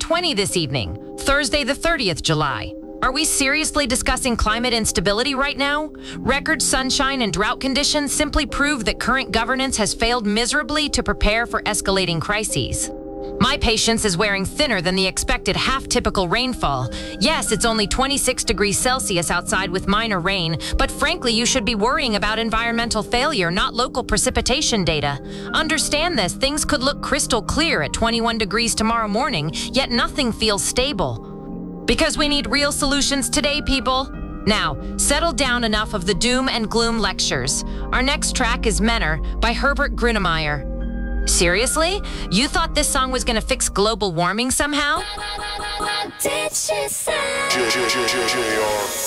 7:20 this evening, Thursday the 30th July. Are we seriously discussing climate instability right now? Record sunshine and drought conditions simply prove that current governance has failed miserably to prepare for escalating crises. My patience is wearing thinner than the expected half-typical rainfall. Yes, it's only 26 degrees Celsius outside with minor rain, but frankly, you should be worrying about environmental failure, not local precipitation data. Understand this, things could look crystal clear at 21 degrees tomorrow morning, yet nothing feels stable. Because we need real solutions today, people. Now, settle down enough of the doom and gloom lectures. Our next track is Menor by Herbert Grönemeyer. Seriously? You thought this song was gonna fix global warming somehow? What did she say?